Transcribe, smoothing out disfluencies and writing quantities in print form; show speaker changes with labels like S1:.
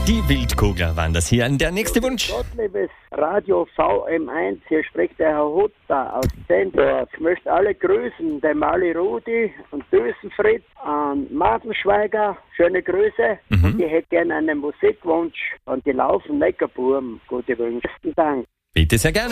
S1: Die Wildkugler waren das hier. Der nächste Wunsch.
S2: Gott, liebes Radio VM1, hier spricht der Herr Hutter aus Zendorf. Ich möchte alle grüßen, den Mali Rudi und Düsenfried, an Martin Schweiger, schöne Grüße. Und ich hätte gerne einen Musikwunsch und die Laufen Neckarbuben. Gute Wünsche. Besten Dank.
S1: Bitte sehr gerne.